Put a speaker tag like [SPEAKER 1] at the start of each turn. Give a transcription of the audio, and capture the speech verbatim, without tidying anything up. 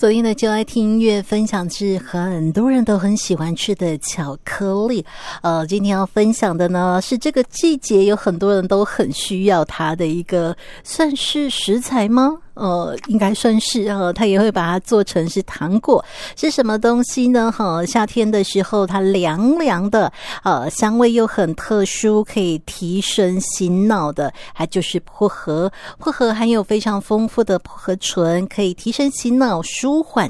[SPEAKER 1] 昨天的就爱听音乐分享是很多人都很喜欢吃的巧克力，呃，今天要分享的呢是这个季节有很多人都很需要它的一个算是食材吗？呃，应该算是呃，他也会把它做成是糖果，是什么东西呢？哈，夏天的时候它凉凉的，呃，香味又很特殊，可以提神醒脑的，它就是薄荷。薄荷含有非常丰富的薄荷醇，可以提神醒脑、舒缓